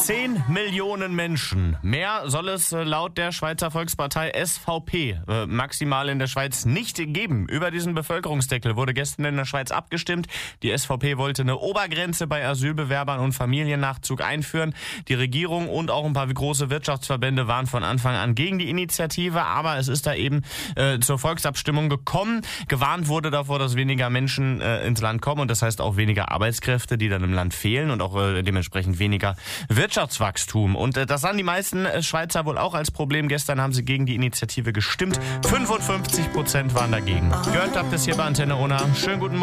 10 Millionen Menschen. Mehr soll es laut der Schweizer Volkspartei SVP maximal in der Schweiz nicht geben. Über diesen Bevölkerungsdeckel wurde gestern in der Schweiz abgestimmt. Die SVP wollte eine Obergrenze bei Asylbewerbern und Familiennachzug einführen. Die Regierung und auch ein paar große Wirtschaftsverbände waren von Anfang an gegen die Initiative, aber es ist da eben zur Volksabstimmung gekommen. Gewarnt wurde davor, dass weniger Menschen ins Land kommen und das heißt auch weniger Arbeitskräfte, die dann im Land fehlen und auch dementsprechend weniger Wirtschaftswachstum. Und das sahen die meisten Schweizer wohl auch als Problem. Gestern haben sie gegen die Initiative gestimmt. 55% waren dagegen. Gehört habt ihr es hier bei Antenne Unna. Schönen guten Morgen.